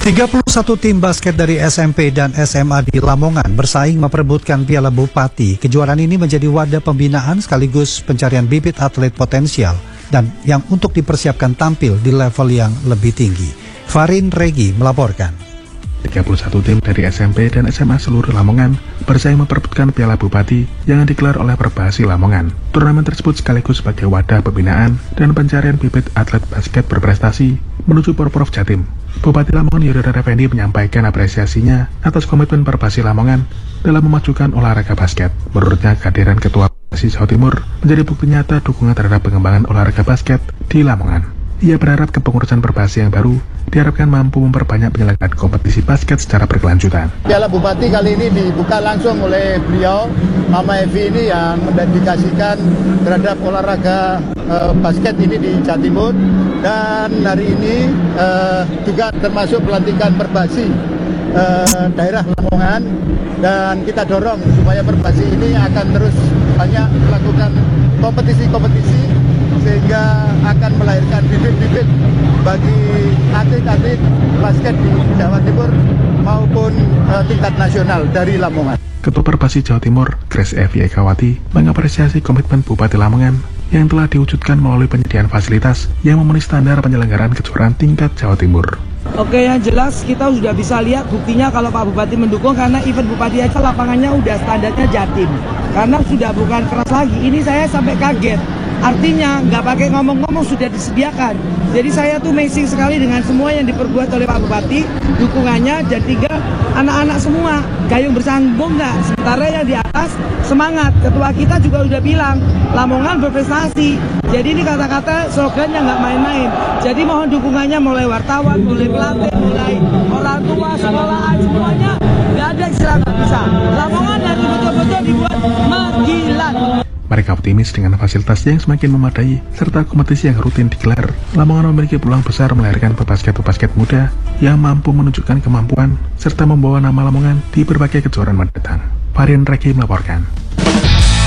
31 tim basket dari SMP dan SMA di Lamongan bersaing memperebutkan Piala Bupati. Kejuaraan ini menjadi wadah pembinaan sekaligus pencarian bibit atlet potensial dan yang untuk dipersiapkan tampil di level yang lebih tinggi. Farin Regi melaporkan. 31 tim dari SMP dan SMA seluruh Lamongan bersaing memperebutkan Piala Bupati yang digelar oleh Perbasi Lamongan. Turnamen tersebut sekaligus sebagai wadah pembinaan dan pencarian bibit atlet basket berprestasi menuju Porprov Jatim. Bupati Lamongan Yudhara Effendi menyampaikan apresiasinya atas komitmen Perbasi Lamongan dalam memajukan olahraga basket. Menurutnya, kehadiran Ketua Perbasi Jawa Timur menjadi bukti nyata dukungan terhadap pengembangan olahraga basket di Lamongan. Ia berharap kepengurusan Perbasi yang baru diharapkan mampu memperbanyak penyelenggaraan kompetisi basket secara berkelanjutan. Piala Bupati kali ini dibuka langsung oleh beliau, Mama Evi ini yang mendedikasikan terhadap olahraga basket ini di Jawa Timur. Dan hari ini juga termasuk pelantikan Perbasi daerah Lamongan. Dan kita dorong supaya Perbasi ini akan terus banyak melakukan kompetisi-kompetisi sehingga akan melahirkan bibit-bibit bagi atlet-atlet basket di Jawa Timur maupun tingkat nasional dari Lamongan. Ketua Perbasi Jawa Timur, Grace Evi Ekawati, mengapresiasi komitmen Bupati Lamongan yang telah diwujudkan melalui penyediaan fasilitas yang memenuhi standar penyelenggaraan kejuaraan tingkat Jawa Timur. Oke, yang jelas kita sudah bisa lihat buktinya kalau Pak Bupati mendukung karena event Bupati aja lapangannya udah standarnya Jatim. Karena sudah bukan keras lagi, ini saya sampai kaget. Artinya nggak pakai ngomong-ngomong sudah disediakan. Jadi saya tuh amazing sekali dengan semua yang diperbuat oleh Pak Bupati, dukungannya, dan 3 anak-anak semua gayung bersambung nggak. Sementara yang di atas semangat. Ketua kita juga udah bilang Lamongan berprestasi. Jadi ini kata-kata slogannya nggak main-main. Jadi mohon dukungannya mulai wartawan, mulai pelatih, mulai orang tua, sekolahan, semuanya nggak ada istilah nggak bisa. Lamongan harus betul-betul dibuat menggilat. Mereka optimis dengan fasilitas yang semakin memadai serta kompetisi yang rutin digelar. Lamongan memiliki peluang besar melahirkan pebasket-pebasket muda yang mampu menunjukkan kemampuan serta membawa nama Lamongan di berbagai kejuaraan mendatang. Farin Regi melaporkan.